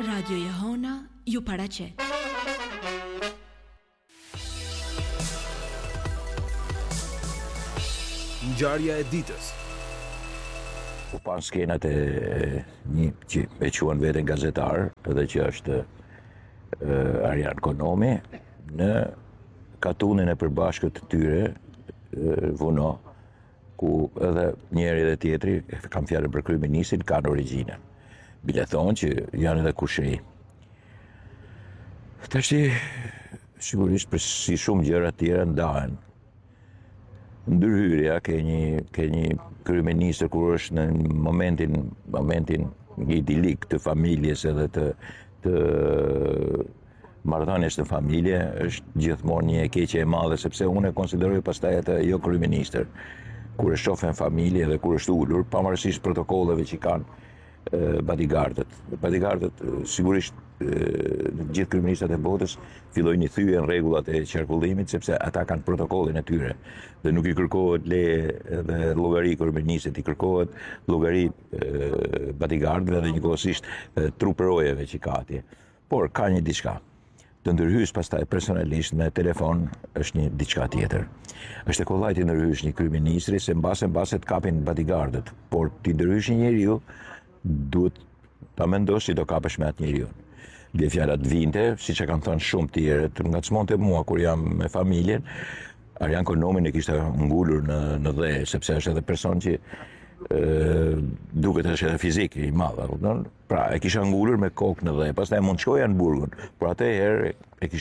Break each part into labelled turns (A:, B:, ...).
A: Radio Jehona ju paraqet.
B: Ngjarja e ditës.
C: U pan skenat e një që e quan veten gazetar, edhe që është Arjan Konomi, në katunin e përbashkët të tyre, Vuno, ku edhe njëri dhe tjetri, kam fjalën për kryeministin, kanë origjinën. Bile thonë që janë edhe kushej. Tashti, sigurisht për si shumë gjëra tjera ndahen. Ndërhyrja ke një kryeministër kur është në momentin idilik të familjes edhe të marrëdhënies në familje, është gjithmonë një e keqe e madhe, sepse unë e konsideroj pastaj atë jo kryeministër, kur e shoh në familje dhe kur është ulur, pavarësisht protokolleve që kanë bodyguardët. Bodyguardët sigurisht në gjithë kryeministrat e botës fillojnë të thyejnë rregullat e qarkullimit sepse ata kanë protokollin e tyre dhe nuk i kërkohet leje dhe llogari kryeministit, i kërkohet llogari bodyguardëve dhe njëkohësisht truperojeve që ka atje. Por ka një diçka. Të ndërhysh pastaj personalisht me telefon është një diçka tjetër. Është e kollaj të ndërhysh një kryeministri se mbase të kapin bodyguardët, por të ndërhysh një njeriu duhet ta mendosh si do kapesh me atë njeriu. Bie fjala të vinte, siç e kanë thënë shumë tjerë, të ngacmonte mua kur jam me familjen, Arjan Konomin e kishte ngulur në dhe, sepse është edhe person që duket është edhe fizik i madh, kupton? Pra e kisha ngulur me kokë në dhe, pastaj mund të shkoja në Burgun, por atëherë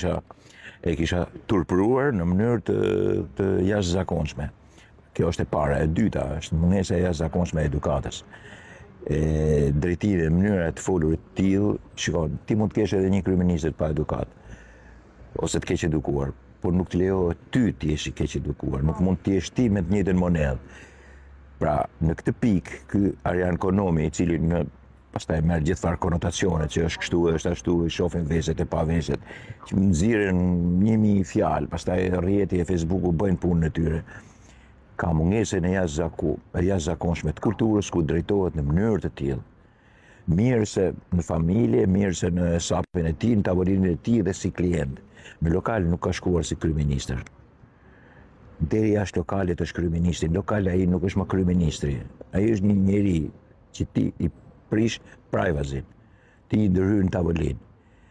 C: e kisha turpëruar në mënyrë të jashtëzakonshme. Kjo është e para, e dyta është mungesa e jashtëzakonshme e edukatës. Drejtime, mënyra të folurit të tillë, shikon, ti mund të kesh edhe një kryeministër pa edukat, ose të keq edukuar, por nuk të lejohet ty të jesh i keq edukuar, nuk mund të jesh ti me të njëjtën monedhë. Pra, në këtë pikë, ky Arjan Konomi, i cili pastaj merr gjithfarë konotacione që është kështu, është ashtu, i shohin vezet e pa vezet, që nxirren 1000 fjalë, pastaj rrjeti e Facebooku bëjnë punën e tyre. Ka mungesën e jashtëzakonshme të kulturës ku drejtohet në mënyrë të tillë. Mirë se në familje, mirë se në sapin e tij, në tavolinën e tij dhe si klient. Në lokal nuk ka shkuar si kryeministër. Deri jashtë lokalit është kryeministri, në lokal ai nuk është më kryeministri. Ai është një njeri që ti i prish privacin, ti i ndërhyr në tavolinë.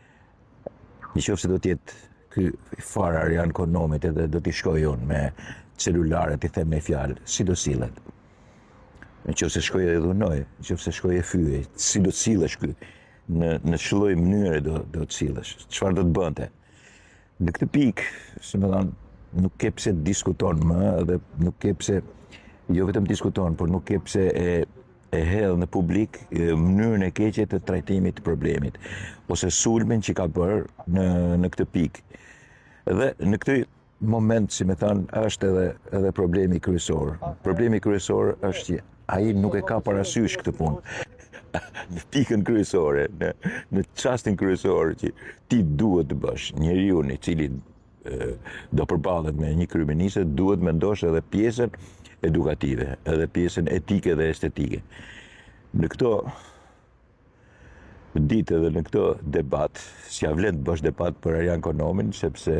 C: Nëse do të jetë ky fara Arjan Konomit edhe do t'i shkoj unë me celularet i them me fjalë, si do sillet. Nëse shkoj e dhunoj, nëse shkoj e fyej, si do të sillesh ky? Në ç'lloj mënyre do të sillesh? Çfarë do të bënte? Në këtë pikë, si më thënë, nuk ke pse të diskuton më, edhe nuk ke pse, jo vetëm diskuton, por nuk ke pse e hedh në publik mënyrën e keqe të trajtimit të problemit, ose sulmin që ka bërë në këtë pikë. Dhe në këtë moment, si me thënë, është edhe problemi kryesor. Problemi kryesor është që ai nuk e ka parasysh këtë punë. Në pikën kryesore, në çastin kryesor që ti duhet të bësh, njeriu i cili do përballet me një kryeministër, duhet mendosh edhe pjesën edukative, edhe pjesën etike dhe estetike. Në këto ditë dhe në këto debat, s'ja vlen të bësh debat për Arjan Konomin, sepse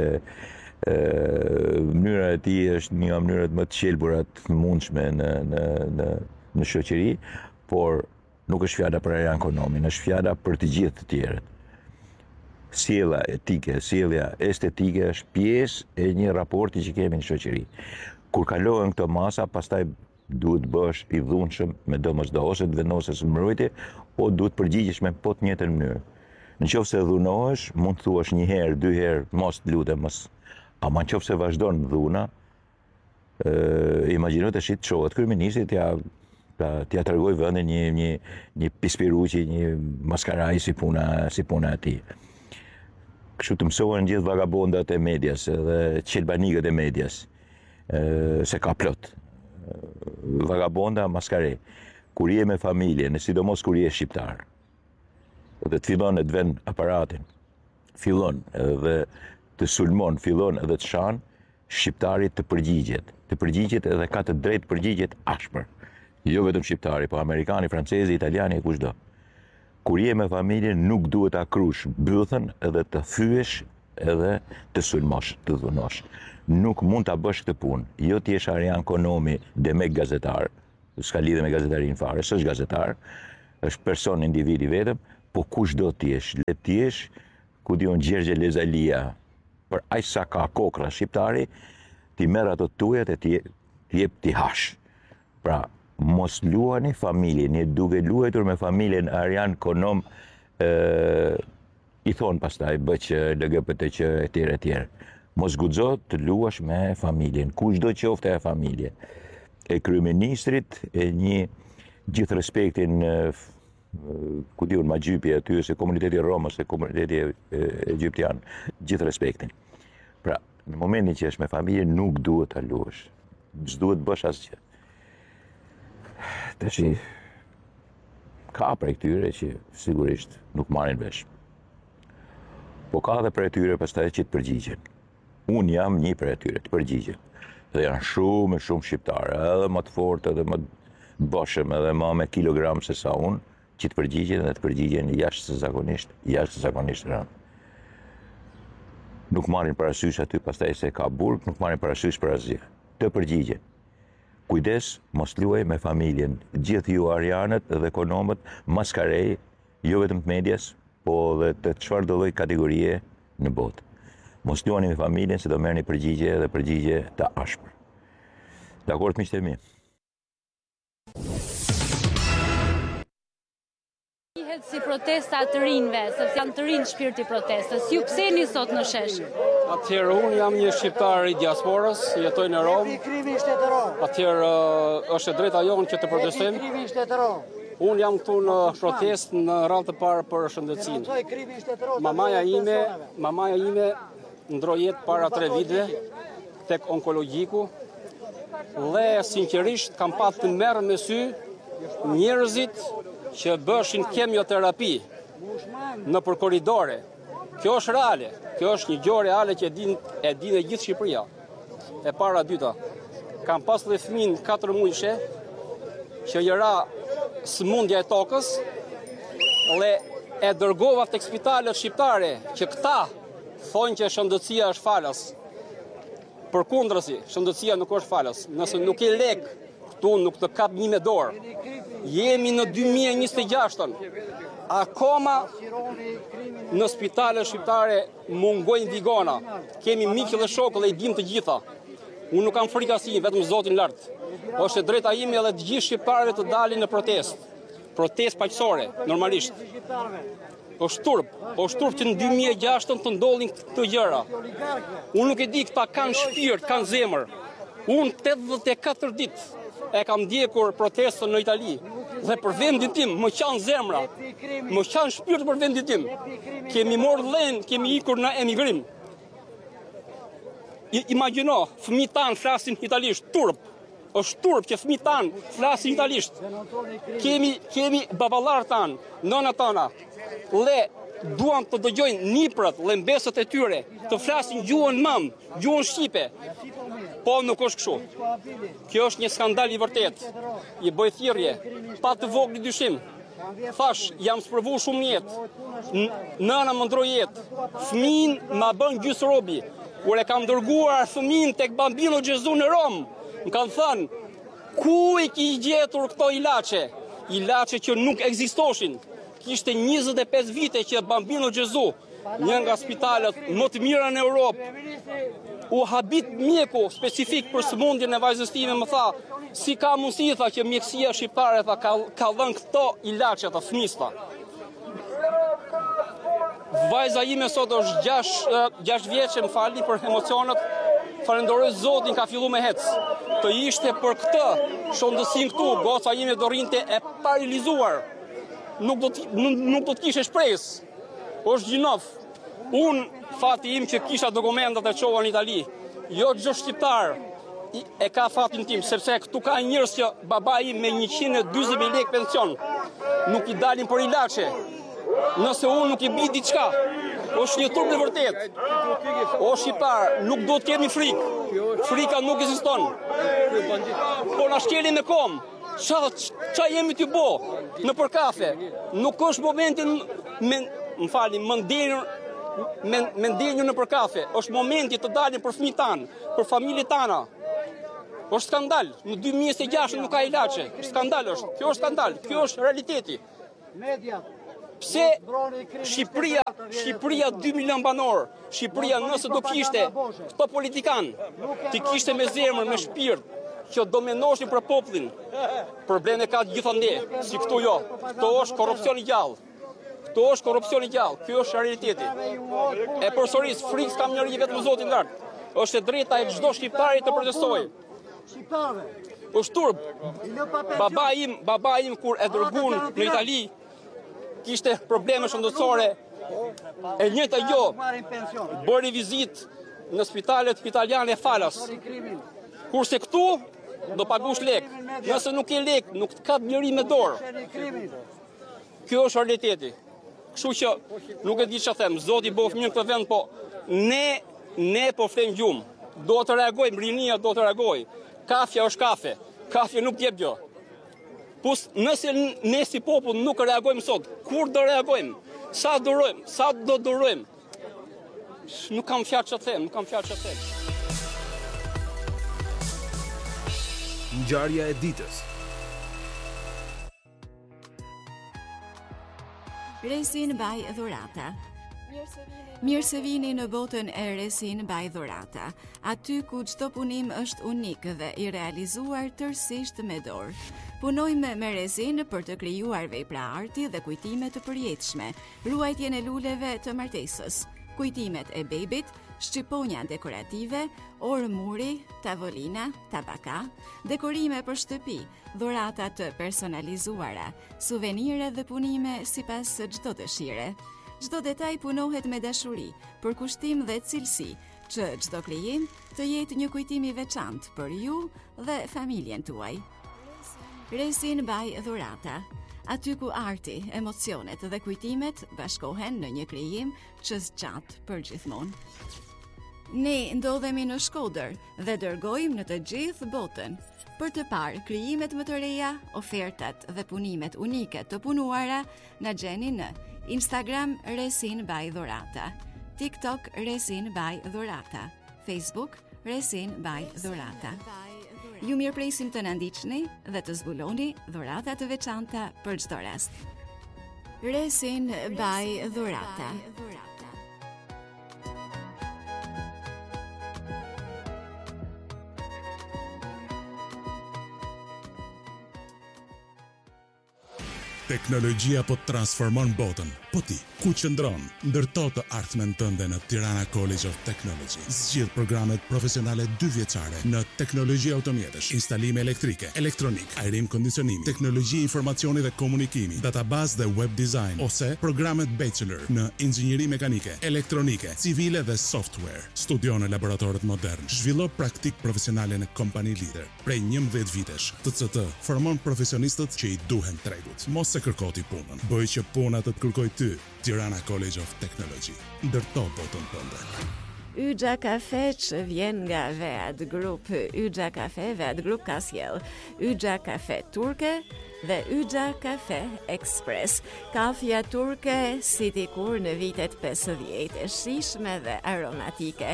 C: mënyra e tij është një mënyrë më të qelbura të mundshme në shoqëri, por nuk është fjala për Arjan Konomin, është fjala për të gjithë të tjerët. Sjellja etike, sjellja estetike është pjesë e një raporti që kemi në shoqëri. Kur kalohen këto masa, pastaj duhet bësh i dhunshëm me domosdoshmëri, ose të vendosësh mbrojtje, o duhet përgjigjesh me po të njëjtën mënyrë. Nëse dhunohesh, mund të thuash një herë, dy herë, mos lutem, mos. Ama nëse vazhdon dhuna, imagjino tash të çohet kryeministri t'ia tregoj vendin një pispiruqi, një maskaraj si puna e tij. Kështu të mësohen gjithë vagabondat e medias dhe qelbanikët e medias, se ka plot. Vagabonda maskare. Kur je me familje, sidomos kur je shqiptar, dhe të fillon e të vend aparatin, fillon edhe të sulmon, fillon edhe të shan, shqiptarit të përgjigjet edhe ka të drejtë përgjigjet ashpër. Jo vetëm shqiptari, po amerikani, francezi, italiani e kushdo. Kur je me familjen nuk duhet ta krysh bythën edhe të thyesh edhe të sulmosh, të dhunosh. Nuk mund ta bësh këtë punë. Jo ti je Arjan Konomi, demek gazetar, s'ka lidhje me gazetarinë fare, s'është gazetar, është person, individi vetëm, po kush do të jesh? Le të jesh, ku diun Gjergje Lezalia, për aq sa ka kokra shqiptari, ti merr ato tujat e ti jep ti hash. Pra, mos luani familjen, duke luajtur me familjen Arjan Konom, i thonë pastaj bëq LGBTQ etj. Mos guxo të luash me familjen, kushdo qofte e familje. E kryeministrit, e një gjithë respektin, ku diun ma gjypje aty, se komuniteti Romës, se komuniteti egyptian, gjithë respektin. Pra, në momentin që është me familjen, nuk duhet ta luash. S'duhet bësh asgjë. Tash ka prej këtyre që sigurisht nuk marrin vesh. Po ka dhe prej tyre pastaj që të përgjigjen. Unë jam një prej tyre të përgjigjen. Dhe janë shumë shqiptare, edhe më të fortë, edhe më të boshëm, edhe më me kilogram se sa unë, që të përgjigjen dhe të përgjigjen jashtëzakonisht rënd. Nuk marrin parasysh aty pastaj se ka burg, nuk marrin parasysh për asgjë. Të përgjigjen. Kujdes, mos luaj me familjen. Gjithë ju Arjanët dhe Konomët, maskarej, jo vetëm të medias, po dhe të çfarë do lloj kategorie në botë. Mos luani me familjen se do merrni përgjigje dhe përgjigje të ashpër. Dakord, miqtë e mi?
D: Jihet si protesta të rinjve, sepse janë të rinj shpirti protestës. Ju pse jeni sot në shesh?
E: Atëherë unë jam një shqiptar i diasporës, jetoj në Rom. Atëherë është e drejta jonë që të protestojmë. Unë jam këtu në protest në radhë të parë për shëndetësinë. Mamaja ime ndroi jetë para 3 viteve tek onkologjiku dhe sinqerisht kam pasur të merr me sy njerëzit që bëshin kemioterapi në për korridore. Kjo është reale, kjo është një gjë reale që e din e gjithë Shqipëria. E para dyta, kam pas dhe fëmin 4 muajshe që i ra sëmundja e tokës dhe e dërgova tek spitalet shqiptare që këta thonë që shëndetësia është falas. Përkundrazi, shëndetësia nuk është falas. Nëse nuk e lek këtu, nuk të kap një me dorë. Jemi në 2026-ën. Akoma në spitalet shqiptare mungojnë vigona. Kemi mikë dhe shokë dhe i dim të gjitha. Unë nuk kam frikë asnjë, vetëm Zotin lart. Është e drejta ime edhe të gjithë shqiptarëve të dalin në protestë. Protestë paqësore, normalisht. është turp që në 2006 të ndodhin këto gjëra. Unë nuk e di, këta kanë shpirt, kanë zemër. Unë 84 ditë e kam ndjekur protestën në Itali dhe për vendin tim më qanë zemra, më qanë shpirt për vendin tim. Kemi morë dhenë, kemi ikur në emigrim. Imagjino, fëmijët tanë flasin italisht, turp. Është turp që fëmijët tanë flasin italisht. Kemi baballar tanë, nëna tana, dhe duan të dëgjojnë niprat dhe mbesët e tyre të flasin gjuhën mam, gjuhën shqipe. Po nuk është kështu. Kjo është një skandal i vërtet. I bëj thirrje, pa të vogël dyshim. Thash, jam sprovu shumë jetë. Nëna më ndroi jetë. Fëmin ma bën gjys robi. Kur e kam dërguar fëmin tek Bambino Gesù në Rom, më kanë thënë, ku i ki gjetur këto ilaçe? Ilaçe që nuk ekzistoshin. Kishte 25 vite që Bambino Gesù, një nga spitalet më të mira në Europë, u habit mjeku specifik për sëmundjen e vajzës time, më tha, si ka mundësi, tha, që mjekësia shqiptare tha, ka dhënë këto ilaçe të fëmista. Vajza ime sot është 6 vjeçë, më falni për emocionet, falenderoj Zotin, ka fillu me hec. Të ishte për këtë shëndësin këtu, goca ime do rrinte e paralizuar. Nuk do të kishe shpresë. Është gjinof. Unë fati im që kisha dokumentat e çova në Itali. Jo çdo shqiptar e ka fatin tim, sepse këtu ka njerëz që baba im me 140.000 lekë pension nuk i dalin për ilaçe. Nëse unë nuk i bi diçka, është një turp në vërtet. O shqiptar, nuk do të kemi frikë. Frika nuk ekziston. Po na shkelin me kom. Qa jemi t'ju bo në për kafe? Nuk është momentin më ndenjur në për kafe. Është momenti të dalim për fëmijët tanë, për familjet tana. Është skandal. Në 2026 nuk ka ilaçe. Skandal është. Kjo është skandal. Kjo është realiteti. Pse Shqipëria 2 milion banor, Shqipëria nëse do kishte këto politikan, ti kishte me zemër, me shpirt, që do menoshin për popullin. Probleme ka gjithande, si këtu jo. Këto është korrupsion i gjallë. Këto është korrupsion i gjallë. Kjo është realiteti. E përsëris, frikë s'kam njëri vetëm Zotin lart. Është e drejta e çdo shqiptari të protestojë. Është turp. Baba im kur e dërguan në Itali, kishte probleme shëndetësore. E njëjta jo. Bëri vizitë në spitalet italiane falas. Kurse këtu do pagush lek. Nëse nuk ke lek, nuk ka njëri me dorë. Kjo është realiteti. Kështu që nuk e di çfarë them. Zoti bëf mirë këtë vend, po ne po flem gjumë. Do të reagojmë, rinia do të reagojë. Kafja është kafe. Kafja nuk jep gjë. Nëse ne si popull nuk reagojmë sot, kur do reagojmë? Sa do durojmë? Nuk kam fjalë çfarë them,
B: Ngjarja e ditës.
A: Resin by dhurata. Mirë se vini në botën e Resin by dhurata, aty ku çdo punim është unik dhe i realizuar tërësisht me dorë. Punojmë me Resin për të krijuar vepra arti dhe kujtime të përjetshme, ruajtjen e luleve të martesës, kujtimet e bebit, shqiponja dekorative, orë muri, tavolina, tabaka, dekorime për shtëpi, dhurata të personalizuara, suvenire dhe punime sipas çdo dëshire. Çdo detaj punohet me dashuri, për kushtim dhe cilësi, që çdo krijim të jetë një kujtim i veçantë për ju dhe familjen tuaj. Resin by dhurata, aty ku arti, emocionet dhe kujtimet bashkohen në një krijim që zgjat për gjithmonë. Ne ndodhemi në Shkodër dhe dërgojmë në të gjithë botën për të parë krijimet më të reja, ofertat dhe punimet unike të punuara na gjeni në Instagram Resin by dhurata, TikTok Resin by dhurata, Facebook Resin by dhurata. Ju mirëpresim të na ndiqni dhe të zbuloni dhurata të veçanta për çdo rast. Resin by dhurata.
F: Teknologjia po transformon botën. Po ti, ku qëndron? Ndërto të ardhmen tënde në Tirana College of Technology. Zgjidh programet profesionale 2 vjeçare në teknologji automjetësh, instalime elektrike, elektronik, ajrim kondicionimi, teknologji informacioni dhe komunikimi, database dhe web design, ose programet bachelor në inxhinieri mekanike, elektronike, civile dhe software. Studio në laboratorët modern. Zhvillo praktik profesionale në kompani lider. Prej 11 vitesh, TCT formon profesionistët që i duhen tregut. Mos se kërkoti punën. Bëj që puna të kërkoj ty. Tirana College of Technology. Ndërto botën tënde.
G: Yxha Kafe që vjen nga Vead Group. Yxha Kafe, Vead Group ka sjell Yxha Kafe turke dhe Yxha Kafe Express. Kafja turke si dikur në vitet 50, e shijshme dhe aromatike.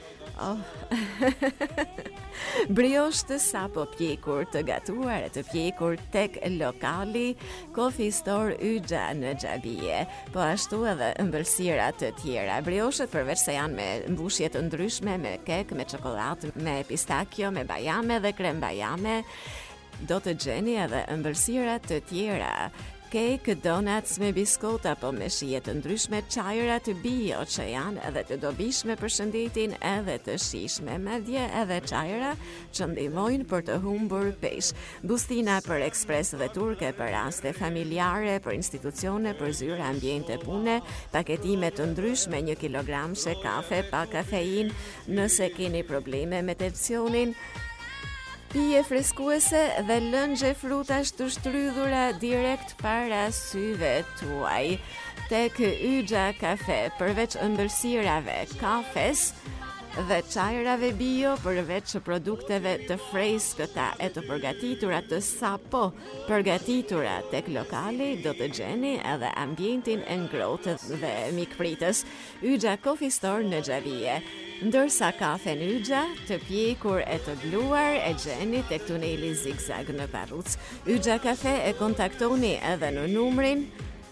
G: Brioche të sapo pjekur, të gatuar e të pjekur tek lokali Coffee Store Yxha në Xhabie, po ashtu edhe ëmbëlsira të tjera. Brioshet përveç se janë me mbushje të ndryshme, me kek, me çokoladë, me pistakjo, me bajame dhe krem bajame, do të gjeni edhe ëmbëlsira të tjera. Kek, donuts me biskot apo me shije të ndryshme, çajra të bio që janë edhe të dobishme për shëndetin edhe të shijshme, madje edhe çajra që ndihmojnë për të humbur peshë. Bustina për ekspres dhe turke për raste familjare, për institucione, për zyra, ambiente pune, paketime të ndryshme 1 kilogramshe kafe pa kafein, nëse keni probleme me tensionin, pije freskuese dhe lëngje frutash të shtrydhura direkt para syve tuaj. Tek Yxha Kafe, përveç ëmbëlsirave, kafes, dhe çajrave bio përveç produkteve të freskëta e të përgatitura të sapo përgatitura tek lokali do të gjeni edhe ambientin e ngrohtë dhe mikpritës. Yxha Coffee Store në Xhavije. Ndërsa kafen Yxha të pjekur e të bluar e gjeni tek tuneli Zigzag në Parruc. Yxha Kafe e kontaktoni edhe në numrin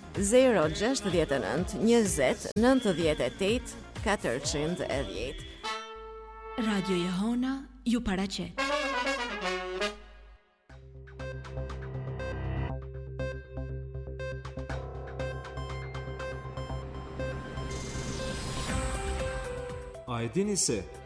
G: 069 20 98 410.
H: Radio Jehona ju paraqet.
B: A e dini se